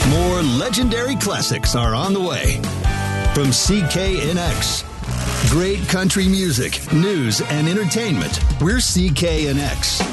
More legendary classics are on the way. From CKNX. Great country music, news, and entertainment. We're CKNX.